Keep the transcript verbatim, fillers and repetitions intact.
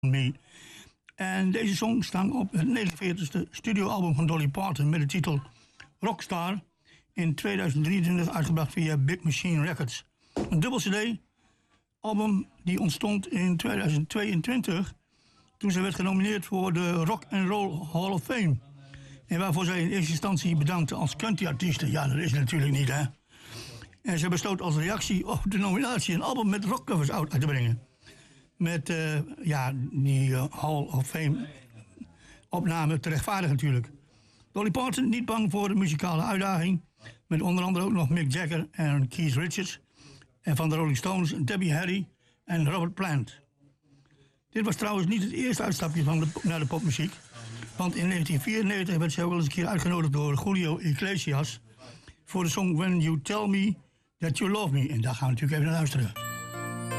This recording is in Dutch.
Me. En deze song staat op het negenenveertigste studioalbum van Dolly Parton met de titel Rockstar, in tweeduizend drieëntwintig uitgebracht via Big Machine Records. Een dubbel cd, album die ontstond in tweeduizend tweeëntwintig toen ze werd genomineerd voor de Rock and Roll Hall of Fame. En waarvoor zij in eerste instantie bedankte als countryartiesten. Ja, dat is natuurlijk niet, hè. En ze besloot als reactie op de nominatie een album met rockcovers uit te brengen. Met uh, ja, die uh, Hall of Fame opname te rechtvaardigen natuurlijk. Dolly Parton niet bang voor de muzikale uitdaging. Met onder andere ook nog Mick Jagger en Keith Richards. En van de Rolling Stones Debbie Harry en Robert Plant. Dit was trouwens niet het eerste uitstapje van de, naar de popmuziek. Want in negentien vierennegentig werd ze ook al eens een keer uitgenodigd door Julio Iglesias voor de song When You Tell Me That You Love Me. En daar gaan we natuurlijk even naar luisteren.